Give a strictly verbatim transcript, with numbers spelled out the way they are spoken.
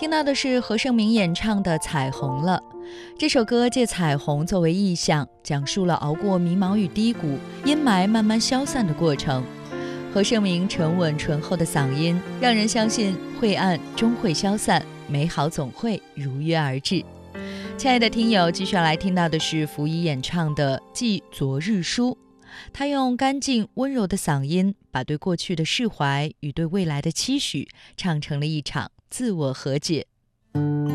听到的是何晟铭演唱的《彩虹了》。这首歌借彩虹作为意象，讲述了熬过迷茫与低谷、阴霾慢慢消散的过程。何晟铭沉稳醇厚的嗓音，让人相信晦暗终会消散，美好总会如约而至。亲爱的听友，继续要来听到的是符仪演唱的《记昨日书》。他用干净温柔的嗓音，把对过去的释怀与对未来的期许唱成了一场自我和解。